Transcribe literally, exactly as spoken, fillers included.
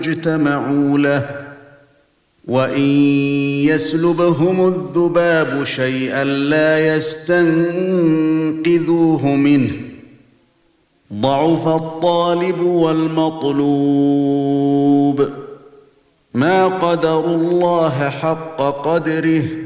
اجتمعوا له وإن يسلبهم الذباب شيئا لا يستنقذوه منه ضعف الطالب والمطلوب ما قدروا الله حق قدره